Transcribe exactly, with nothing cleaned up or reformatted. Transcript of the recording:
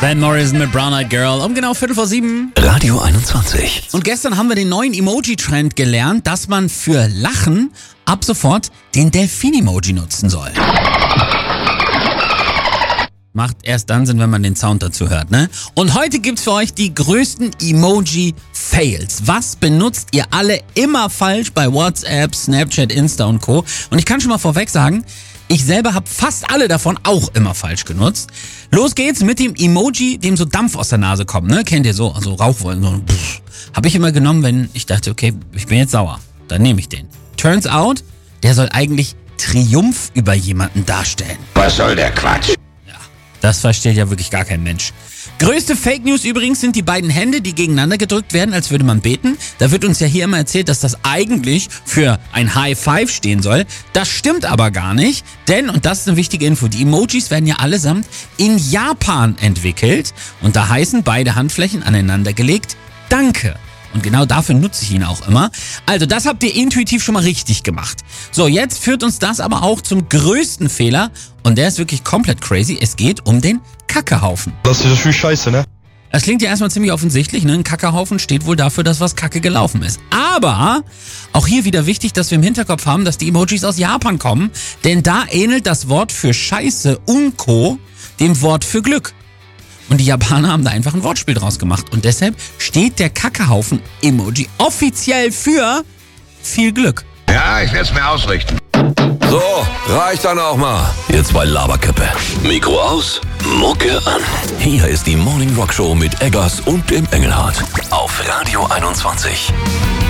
Van Morrison mit Brown Eyed Girl um genau Viertel vor sieben. Radio einundzwanzig. Und gestern haben wir den neuen Emoji-Trend gelernt, dass man für Lachen ab sofort den Delfin-Emoji nutzen soll. Macht erst dann Sinn, wenn man den Sound dazu hört, ne? Und heute gibt's für euch die größten Emoji-Fails. Was benutzt ihr alle immer falsch bei WhatsApp, Snapchat, Insta und Co.? Und ich kann schon mal vorweg sagen, ich selber habe fast alle davon auch immer falsch genutzt. Los geht's mit dem Emoji, dem so Dampf aus der Nase kommt, ne? Kennt ihr so? Also Rauchwolken. So, habe ich immer genommen, wenn ich dachte, okay, ich bin jetzt sauer. Dann nehme ich den. Turns out, der soll eigentlich Triumph über jemanden darstellen. Was soll der Quatsch? Das versteht ja wirklich gar kein Mensch. Größte Fake News übrigens sind die beiden Hände, die gegeneinander gedrückt werden, als würde man beten. Da wird uns ja hier immer erzählt, dass das eigentlich für ein High Five stehen soll. Das stimmt aber gar nicht, denn, und das ist eine wichtige Info, die Emojis werden ja allesamt in Japan entwickelt und da heißen beide Handflächen aneinander gelegt Danke. Und genau dafür nutze ich ihn auch immer. Also das habt ihr intuitiv schon mal richtig gemacht. So, jetzt führt uns das aber auch zum größten Fehler. Und der ist wirklich komplett crazy. Es geht um den Kackehaufen. Das ist viel Scheiße, ne? Das klingt ja erstmal ziemlich offensichtlich, ne? Ein Kackehaufen steht wohl dafür, dass was Kacke gelaufen ist. Aber auch hier wieder wichtig, dass wir im Hinterkopf haben, dass die Emojis aus Japan kommen. Denn da ähnelt das Wort für Scheiße, Unko, dem Wort für Glück. Und die Japaner haben da einfach ein Wortspiel draus gemacht. Und deshalb steht der Kackehaufen-Emoji offiziell für viel Glück. Ja, ich werde es mir ausrichten. So, reicht dann auch mal. Jetzt bei Laberköppe. Mikro aus, Mucke an. Hier ist die Morning Rock Show mit Eggers und dem Engelhardt. Auf Radio einundzwanzig.